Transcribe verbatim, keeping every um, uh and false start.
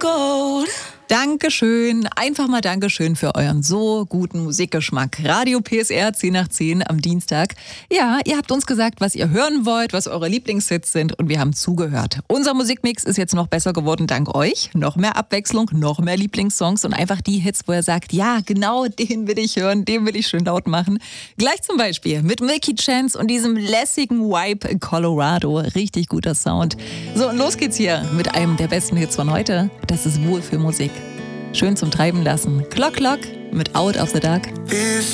gold. Dankeschön, einfach mal Dankeschön für euren so guten Musikgeschmack. Radio P S R zehn nach zehn am Dienstag. Ja, ihr habt uns gesagt, was ihr hören wollt, was eure Lieblingshits sind und wir haben zugehört. Unser Musikmix ist jetzt noch besser geworden dank euch. Noch mehr Abwechslung, noch mehr Lieblingssongs und einfach die Hits, wo ihr sagt, ja, genau den will ich hören, den will ich schön laut machen. Gleich zum Beispiel mit Milky Chance und diesem lässigen Vibe Colorado. Richtig guter Sound. So, und los geht's hier mit einem der besten Hits von heute. Das ist Wohlfühlmusik. Schön zum Treiben lassen. Clock Clock mit Out of the Dark.